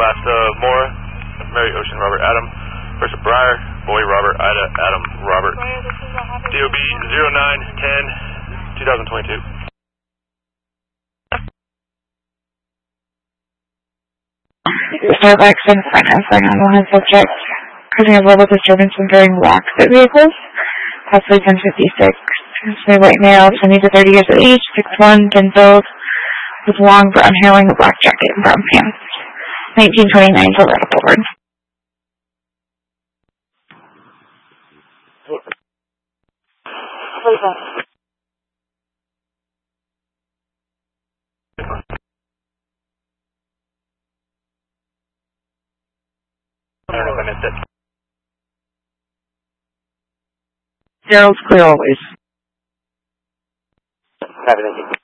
Last, Mora, Mary Ocean Robert Adam, First Briar, Boy Robert Ida Adam Robert, DOB 0910-2022. Starbucks in front of an unknown subject causing a verbal disturbance and throwing rocks at vehicles, possibly 1056. White male, 20 to 30 years of age, 6'1", thin build, with long brown hair, wearing a black jacket and brown pants. 1929 to Red Boulevard. I don't know if I missed it. Daryl's clear always. Have a nice day.